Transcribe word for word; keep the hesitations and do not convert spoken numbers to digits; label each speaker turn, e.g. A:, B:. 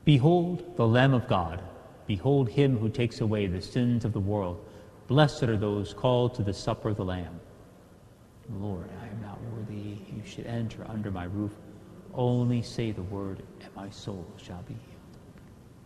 A: Behold the Lamb of God. Behold him who takes away the sins of the world. Blessed are those called to the supper of the Lamb. Lord, I am not worthy you should enter under my roof. Only say the word, and my soul shall be healed.